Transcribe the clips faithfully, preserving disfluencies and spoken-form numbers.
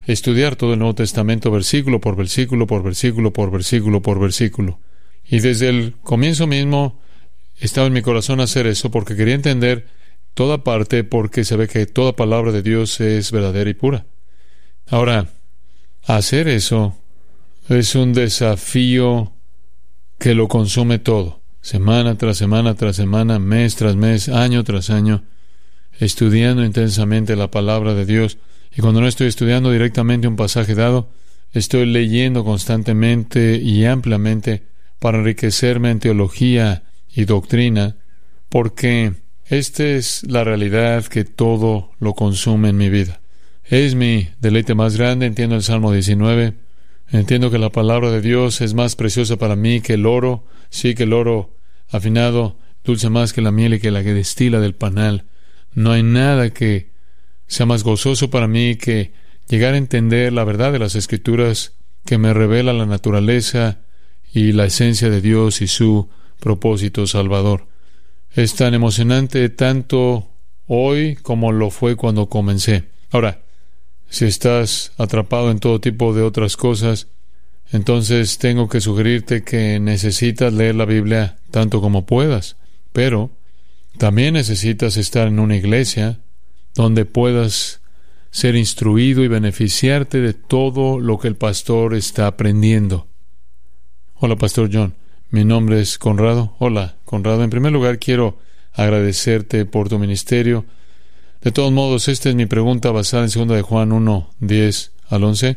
estudiar todo el Nuevo Testamento versículo por versículo, por versículo, por versículo, por versículo. Y desde el comienzo mismo estaba en mi corazón hacer eso porque quería entender toda parte, porque se ve que toda palabra de Dios es verdadera y pura. Ahora, hacer eso es un desafío que lo consume todo, semana tras semana tras semana, mes tras mes, año tras año, estudiando intensamente la palabra de Dios. Y cuando no estoy estudiando directamente un pasaje dado, estoy leyendo constantemente y ampliamente para enriquecerme en teología y doctrina, porque esta es la realidad que todo lo consume en mi vida. Es mi deleite más grande. Entiendo el Salmo diecinueve. Entiendo que la palabra de Dios es más preciosa para mí que el oro. Sí, que el oro afinado, dulce más que la miel y que la que destila del panal. No hay nada que sea más gozoso para mí que llegar a entender la verdad de las Escrituras, que me revela la naturaleza y la esencia de Dios y su propósito salvador. Es tan emocionante tanto hoy como lo fue cuando comencé. Ahora, si estás atrapado en todo tipo de otras cosas, entonces tengo que sugerirte que necesitas leer la Biblia tanto como puedas, pero también necesitas estar en una iglesia donde puedas ser instruido y beneficiarte de todo lo que el pastor está aprendiendo. Hola, Pastor John. Mi nombre es Conrado. Hola, Conrado. En primer lugar, quiero agradecerte por tu ministerio. De todos modos, esta es mi pregunta basada en segunda de Juan uno, diez al once.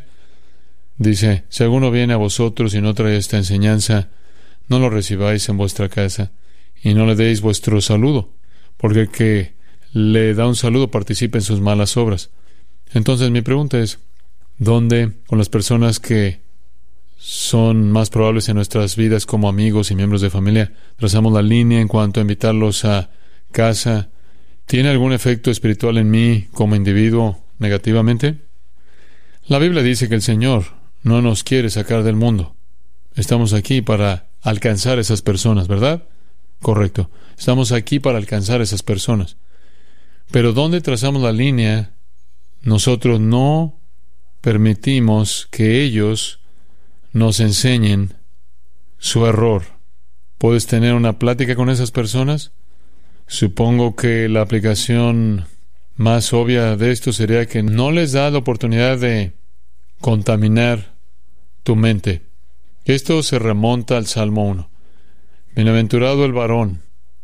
Dice: si alguno viene a vosotros y no trae esta enseñanza, no lo recibáis en vuestra casa y no le deis vuestro saludo, porque el que le da un saludo participa en sus malas obras. Entonces mi pregunta es, ¿dónde con las personas que son más probables en nuestras vidas como amigos y miembros de familia trazamos la línea en cuanto a invitarlos a casa? ¿Tiene algún efecto espiritual en mí como individuo negativamente? La Biblia dice que el Señor no nos quiere sacar del mundo. Estamos aquí para alcanzar a esas personas, ¿verdad? Correcto. Estamos aquí para alcanzar a esas personas. Pero ¿dónde trazamos la línea? Nosotros no permitimos que ellos nos enseñen su error. ¿Puedes tener una plática con esas personas? Supongo que la aplicación más obvia de esto sería que no les da la oportunidad de contaminar tu mente. Esto se remonta al Salmo uno. Bienaventurado el varón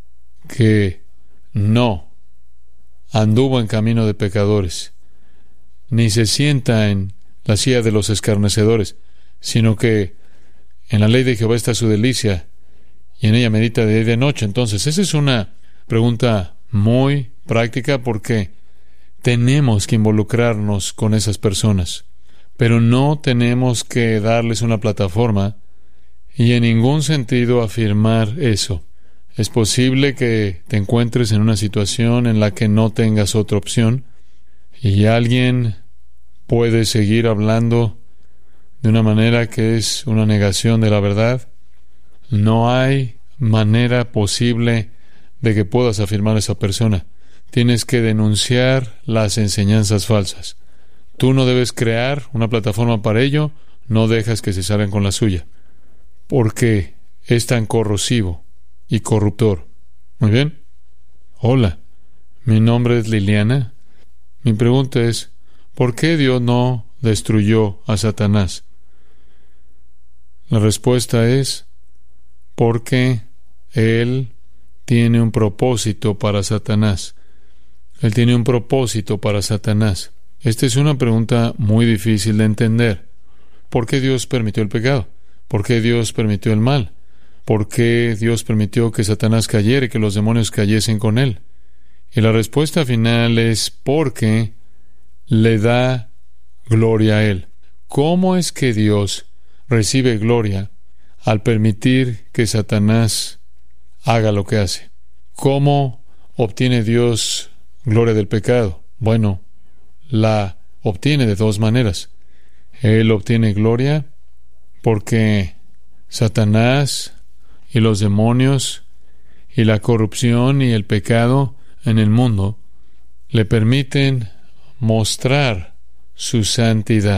que no anduvo en camino de pecadores, ni se sienta en la silla de los escarnecedores, sino que en la ley de Jehová está su delicia, y en ella medita de día y de noche. Entonces, esa es una pregunta muy práctica, porque tenemos que involucrarnos con esas personas, pero no tenemos que darles una plataforma y en ningún sentido afirmar eso. Es posible que te encuentres en una situación en la que no tengas otra opción y alguien puede seguir hablando de una manera que es una negación de la verdad. No hay manera posible de que puedas afirmar a esa persona. Tienes que denunciar las enseñanzas falsas. Tú no debes crear una plataforma para ello. No dejas que se salgan con la suya, porque es tan corrosivo y corruptor. Muy bien. Hola, mi nombre es Liliana. Mi pregunta es, ¿por qué Dios no destruyó a Satanás? La respuesta es, porque Él tiene un propósito para Satanás. Él tiene un propósito para Satanás. Esta es una pregunta muy difícil de entender. ¿Por qué Dios permitió el pecado? ¿Por qué Dios permitió el mal? ¿Por qué Dios permitió que Satanás cayera y que los demonios cayesen con él? Y la respuesta final es porque le da gloria a Él. ¿Cómo es que Dios recibe gloria al permitir que Satanás haga lo que hace? ¿Cómo obtiene Dios gloria del pecado? Bueno, la obtiene de dos maneras. Él obtiene gloria porque Satanás y los demonios y la corrupción y el pecado en el mundo le permiten mostrar su santidad.